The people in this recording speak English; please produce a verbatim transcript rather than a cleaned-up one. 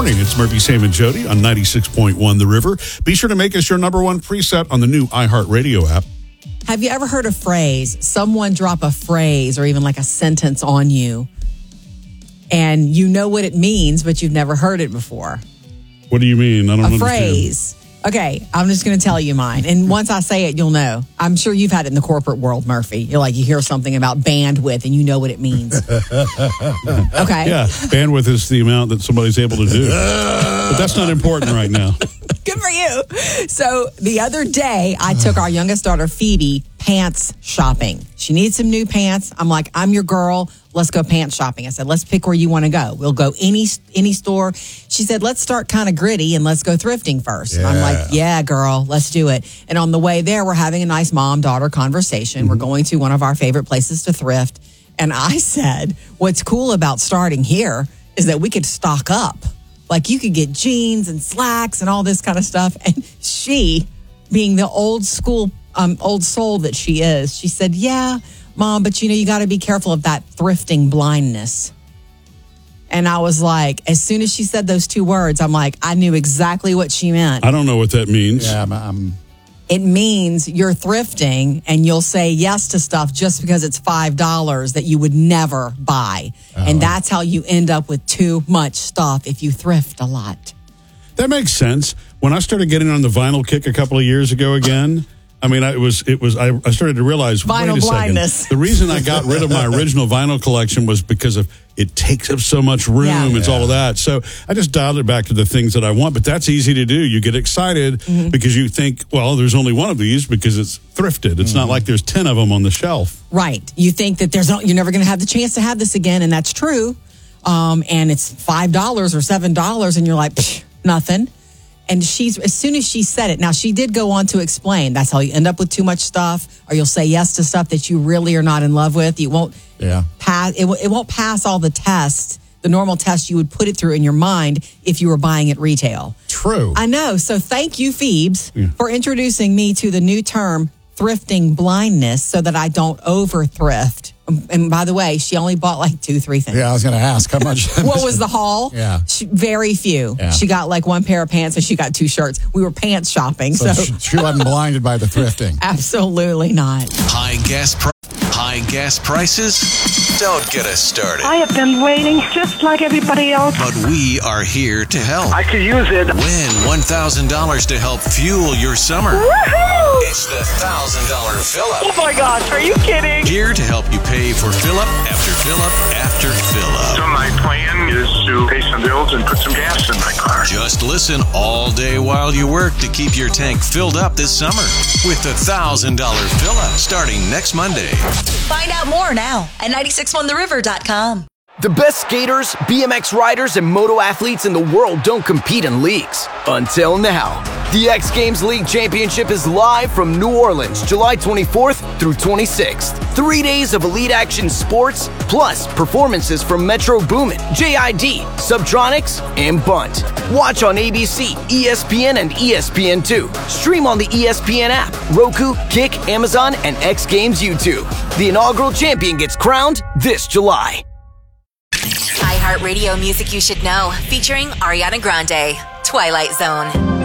morning. It's Murphy, Sam, and Jody on ninety-six point one The River. Be sure to make us your number one preset on the new iHeartRadio app. Have you ever heard a phrase, someone drop a phrase or even like a sentence on you, and you know what it means, but you've never heard it before? What do you mean? I don't a understand. Phrase. Okay, I'm just going to tell you mine. And once I say it, you'll know. I'm sure you've had it in the corporate world, Murphy. You're like, you hear something about bandwidth and you know what it means. Okay. Yeah, bandwidth is the amount that somebody's able to do. But that's not important right now. Good for you. So the other day, I took our youngest daughter, Phoebe, pants shopping. She needs some new pants. I'm like, I'm your girl. Let's go pants shopping. I said, let's pick where you want to go. We'll go any any store. She said, let's start kind of gritty and let's go thrifting first. Yeah. And I'm like, yeah, girl, let's do it. And on the way there, we're having a nice mom-daughter conversation. Mm-hmm. We're going to one of our favorite places to thrift. And I said, what's cool about starting here is that we could stock up. Like you could get jeans and slacks and all this kind of stuff. And she, being the old school, um, old soul that she is, she said, yeah, Mom, but you know, you got to be careful of that thrifting blindness. And I was like, as soon as she said those two words, I'm like, I knew exactly what she meant. I don't know what that means. Yeah, I'm, I'm It means you're thrifting and you'll say yes to stuff just because it's five dollars that you would never buy. Oh. And that's how you end up with too much stuff if you thrift a lot. That makes sense. When I started getting on the vinyl kick a couple of years ago again, I mean, I, it was, it was, I, I started to realize, vinyl wait a blindness. second. The reason I got rid of my original vinyl collection was because of it takes up so much room. Yeah. It's Yeah. all of that. So I just dialed it back to the things that I want. But that's easy to do. You get excited mm-hmm. because you think, well, there's only one of these because it's thrifted. It's mm-hmm. not like there's ten of them on the shelf. Right. You think that there's no, you're never going to have the chance to have this again, and that's true. Um, and it's five dollars or seven dollars, and you're like, nothing. And she's, as soon as she said it, now she did go on to explain that's how you end up with too much stuff, or you'll say yes to stuff that you really are not in love with. You won't yeah. pass, it, it won't pass all the tests, the normal tests you would put it through in your mind if you were buying at retail. True. I know. So thank you, Phoebes, yeah. for introducing me to the new term thrifting blindness so that I don't over thrift. And by the way, she only bought like two, three things. Yeah, I was going to ask how much. What was the haul? Yeah. She, very few. Yeah. She got like one pair of pants and she got two shirts. We were pants shopping. So, So she, she wasn't blinded by the thrifting. Absolutely not. High gas pr- high gas prices? Don't get us started. I have been waiting just like everybody else. But we are here to help. I could use it. Win one thousand dollars to help fuel your summer. Woohoo! It's the one thousand dollars fill-up. Oh my gosh, are you kidding? Here to help you pay for fill-up after fill-up after fill-up. So my plan is to pay some bills and put some gas in my car. Just listen all day while you work to keep your tank filled up this summer with the one thousand dollars fill-up starting next Monday. Find out more now at nine six one the river dot com. The best skaters, B M X riders, and moto athletes in the world don't compete in leagues. Until now. The X Games League Championship is live from New Orleans, July twenty-fourth through twenty-sixth. Three days of elite action sports, plus performances from Metro Boomin, J I D, Subtronics, and Bunt. Watch on A B C, E S P N, and E S P N two. Stream on the E S P N app, Roku, Kick, Amazon, and X Games YouTube. The inaugural champion gets crowned this July. iHeartRadio music you should know, featuring Ariana Grande, Twilight Zone.